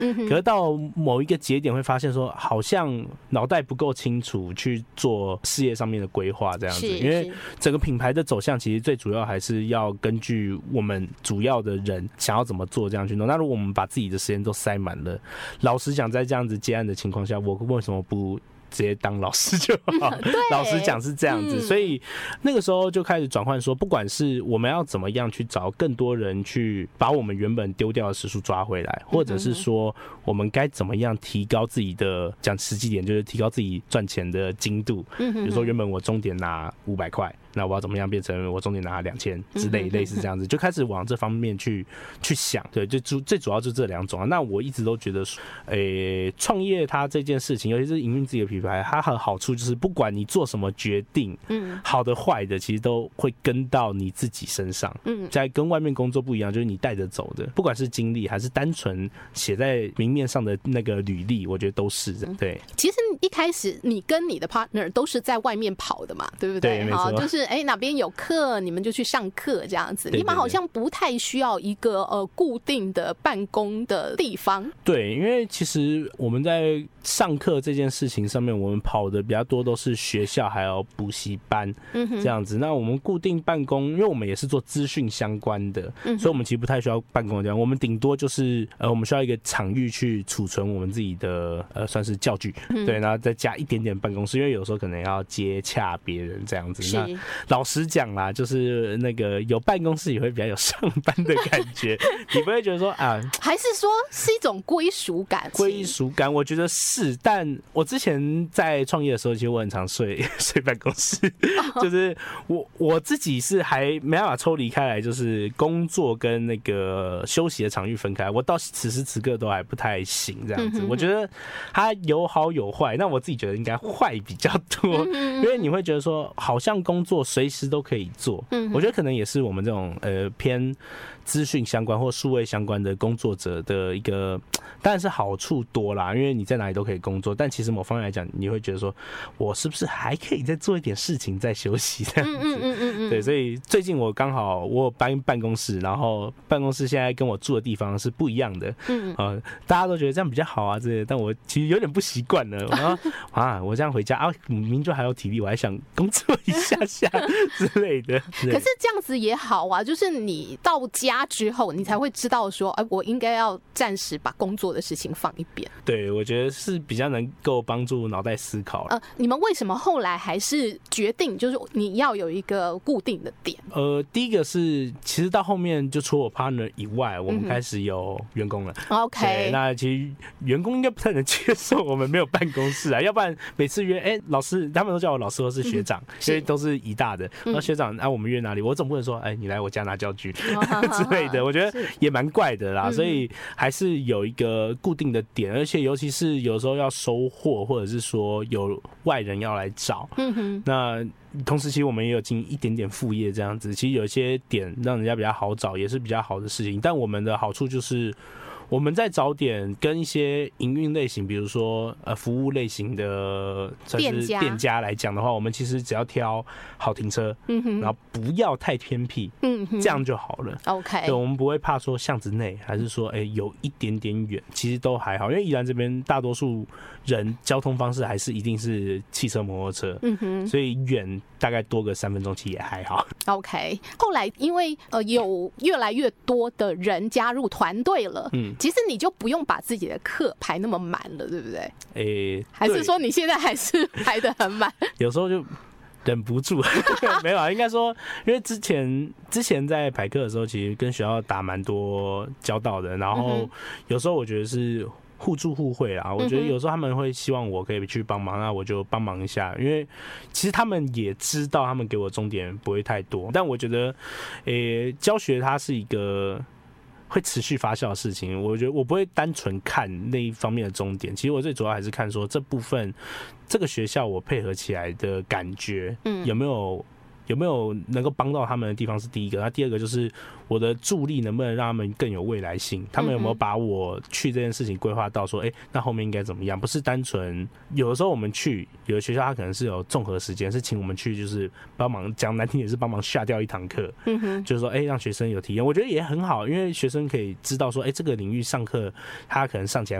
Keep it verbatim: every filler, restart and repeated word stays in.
嗯， 可是到某一个节点会发现说，好像脑袋不够清楚去做事业上面的规划这样子，因为整个品牌的走向其实最主要还是要根据我们主要的人想要怎么做这样去弄。那如果我们把自己的时间都塞满了，老实讲，在这样子接案的情况下，我为什么不直接当老师就好？老实讲是这样子，嗯，所以那个时候就开始转换说，不管是我们要怎么样去找更多人去把我们原本丢掉的时数抓回来，或者是说我们该怎么样提高自己的，讲实际点就是提高自己赚钱的精度。比如说原本我终点拿五百块，那我要怎么样变成我终点拿两千之类，类似这样子，就开始往这方面去去想。对，就主最主要就是这两种啊。那我一直都觉得，诶，创业它这件事情，尤其是营运自己的品牌，它的好处就是不管你做什么决定，嗯，好的坏的，其实都会跟到你自己身上。嗯，在跟外面工作不一样，就是你带着走的，不管是经历还是单纯写在明面上的那个履历，我觉得都是的。对， 其实一开始你跟你的 partner 都是在外面跑的嘛，对不对？ 对，没错， 就是哎哪边有课，你们就去上课这样子。你们好像不太需要一个呃固定的办公的地方。 对，因为其实我们在上课这件事情上面，我们跑的比较多都是学校还有补习班这样子。那我们固定办公，因为我们也是做资讯相关的，所以我们其实不太需要办公的地方。我们顶多就是呃，我们需要一个场域去储存我们自己的呃，算是教具，对，然后再加一点点办公室，因为有时候可能要接洽别人这样子。那老实讲啦，就是那个有办公室也会比较有上班的感觉，你不会觉得说啊，还是说是一种归属感？ 归属感，我觉得是。但我之前在创业的时候，其实我很常睡睡办公室，就是我我自己是还没办法抽离开来，就是工作跟那个休息的场域分开。我到此时此刻都还不太行这样子。我觉得它有好有坏，那我自己觉得应该坏比较多，因为你会觉得说，好像工作随时都可以做。我觉得可能也是我们这种呃偏资讯相关或数位相关的工作者的一个，当然是好处多啦，因为你在哪里都可以工作。但其实某方面来讲，你会觉得说，我是不是还可以再做一点事情再休息这样子？嗯嗯嗯嗯。对，所以最近我刚好我有搬办公室，然后办公室现在跟我住的地方是不一样的。嗯呃，大家都觉得这样比较好啊，这些，但我其实有点不习惯了。然后啊，我这样回家啊，明明就还有体力，我还想工作一下下之类的。 可是这样子也好啊，就是你到家之后，你才会知道说，哎，我应该要暂时把工作的事情放一边。 对，我觉得是比较能够帮助脑袋思考。 呃，你们为什么后来还是决定，就是你要有一个固定的点？ 呃，第一个是，其实到后面就除了我 partner 以外，我们开始有员工了。 嗯、OK， 那其实员工应该不太能接受我们没有办公室啊，要不然每次约，哎、欸，老师他们都叫我老师或是学长，嗯、因为都是医大的。然后学长，啊，我们约哪里？我总不能说，哎、欸，你来我家拿教具之类的，我觉得也蛮怪的啦。所以还是有一个固定的点，而且尤其是有时候要收货，或者是说有外人要来找，嗯哼，那同时其实我们也有经营一点点副业这样子，其实有一些点让人家比较好找，也是比较好的事情。但我们的好处就是我们在找点跟一些营运类型，比如说呃服务类型的算是店家来讲的话，我们其实只要挑好停车，嗯哼，然后不要太偏僻，嗯哼，这样就好了。 OK， 对，我们不会怕说巷子内，还是说哎、欸、有一点点远，其实都还好，因为宜兰这边大多数人交通方式还是一定是汽车、摩托车，嗯哼，所以远大概多个三分钟，其实也还好。 OK， 后来因为呃有越来越多的人加入团队了，嗯。其实你就不用把自己的课排那么满了，对不对？ 诶、欸， 还是说你现在还是排得很满？ 有时候就忍不住，没有啊，应该说，因为之前之前在排课的时候，其实跟学校打蛮多交道的，然后有时候我觉得是互助互惠啦。我觉得有时候他们会希望我可以去帮忙，那我就帮忙一下，因为其实他们也知道他们给我终点不会太多，但我觉得，诶、欸，教学它是一个会持续发酵的事情，我觉得我不会单纯看那一方面的终点，其实我最主要还是看说这部分这个学校我配合起来的感觉，嗯，有没有有没有能够帮到他们的地方是第一个，那第二个就是我的助力能不能让他们更有未来性，他们有没有把我去这件事情规划到说，哎、欸，那后面应该怎么样？不是单纯有的时候我们去有的学校，他可能是有综合时间，是请我们去就是帮忙，讲难听也是帮忙下掉一堂课，嗯哼，就是说，哎、欸，让学生有体验，我觉得也很好，因为学生可以知道说，哎、欸，这个领域上课他可能上起来